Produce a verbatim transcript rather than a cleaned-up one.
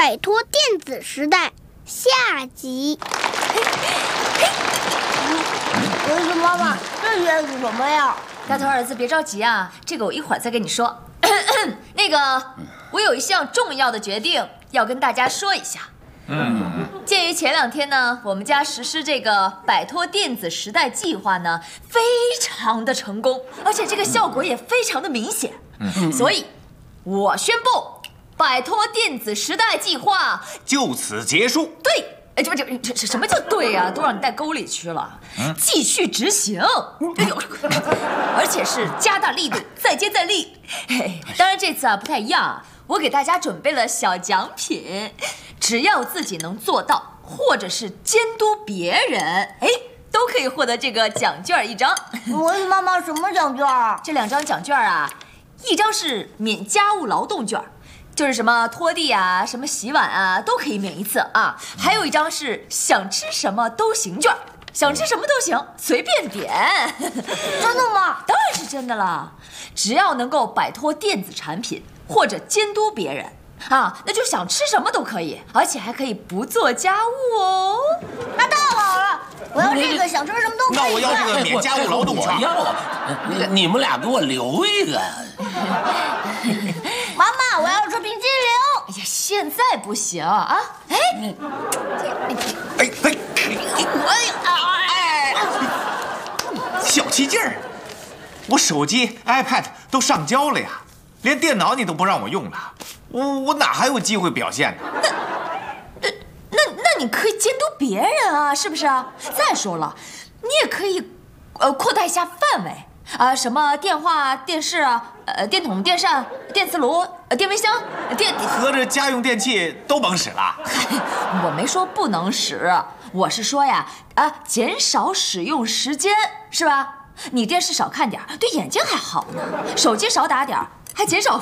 摆脱电子时代下集。 儿子妈妈，这些是什么呀？ 大头儿子别着急啊，这个我一会儿再跟你说。那个，我有一项重要的决定要跟大家说一下。嗯，鉴于前两天呢，我们家实施这个摆脱电子时代计划呢，非常的成功，而且这个效果也非常的明显。嗯，所以，我宣布，摆脱电子时代计划就此结束。 对。哎，这这这这什么叫对呀、啊？都让你带沟里去了，嗯、继续执行。哎呦，而且是加大力度，再接再厉。嘿，当然这次啊不太一样，我给大家准备了小奖品，只要自己能做到，或者是监督别人，哎，都可以获得这个奖券一张。 我问妈妈什么奖券啊？ 这两张奖券啊，一张是免家务劳动券。就是什么拖地啊，什么洗碗啊，都可以免一次啊。还有一张是想吃什么都行券，想吃什么都行，随便点。 真的吗？ 当然是真的了。只要能够摆脱电子产品或者监督别人啊，那就想吃什么都可以，而且还可以不做家务哦。 那太好了，我要这个想吃什么都可以。 那我要这个免家务劳动券。 我要，那个你们俩给我留一个。 妈妈，我要吃冰激凌。 哎呀，现在不行啊！哎， 哎哎哎！小气劲儿！我手机、iPad 都上交了呀，连电脑你都不让我用了，我我哪还有机会表现呢？ 那那那你可以监督别人啊，是不是啊？再说了，你也可以，呃，扩大一下范围。啊，什么电话、电视啊，呃，电筒、电扇、电磁炉、呃，电冰箱、电…… 合着家用电器都甭使了？ 我没说不能使，我是说呀，啊，减少使用时间，是吧？你电视少看点，对眼睛还好呢；手机少打点，还减少